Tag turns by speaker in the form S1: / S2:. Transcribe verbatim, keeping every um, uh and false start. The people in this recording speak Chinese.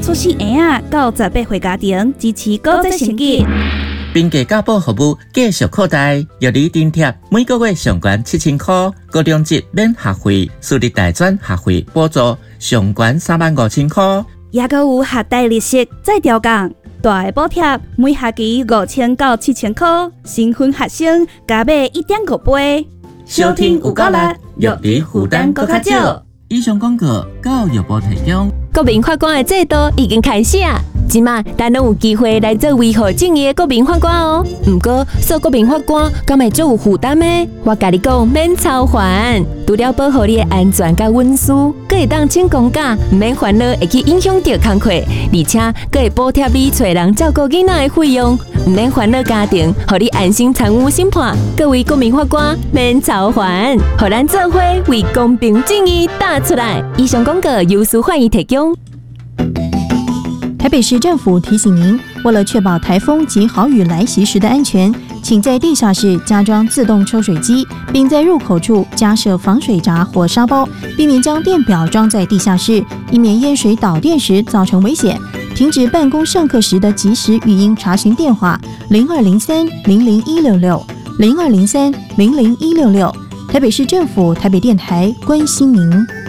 S1: 出世婴仔到十八岁家庭支持高再升级。
S2: 并给家保服务继续扩大，药理津贴每个月上悬七千块，高中级免学费，私立大专学费补助上悬三万五千块，
S1: 也阁有学贷利息再调降，大个补贴每学期五千到七千块，新婚学生加买一点五倍。
S2: 小听有够力，药理负担搁较少。以上广告教育部提供。
S3: 国民法官的制度已经开始啊！即马咱拢有机会来做维护正义的国民法官哦。不过做国民法官敢会做有负担的？我甲你讲，免操烦，除了保护你的安全甲隐私，佫会当请公假，唔免烦恼会去影响到工课，而且佫会补贴你找人照顾囡仔的费用，唔免烦恼家庭，互你安心参与审判。各位国民法官免操烦，互咱做伙为公平正义打出来。以上广告由司法院提供。
S4: 台北市政府提醒您，为了确保台风及豪雨来袭时的安全，请在地下室加装自动抽水机，并在入口处加设防水闸或沙包，避免将电表装在地下室，以免淹水导电时造成危险。停止办公上课时的即时语音查询电话零二零三零零一六六零二零三零零一六六。台北市政府台北电台关心您。